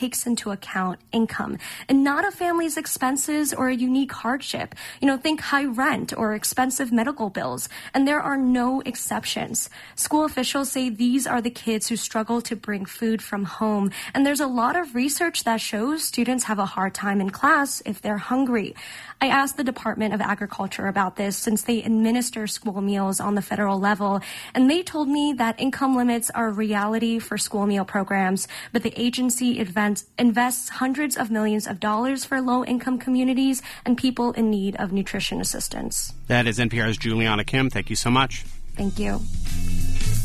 takes into account income and not a family's expenses or a unique hardship. Think high rent or expensive medical bills, and there are no exceptions. School officials say these are the kids who struggle to bring food from home, and there's a lot of research that shows students have a hard time in class if they're hungry. I asked the Department of Agriculture about this since they administer school meals on the federal level, and they told me that income limits are a reality for school meal programs, but the agency invests hundreds of millions of dollars for low-income communities and people in need of nutrition assistance. That is NPR's Juliana Kim. Thank you so much. Thank you.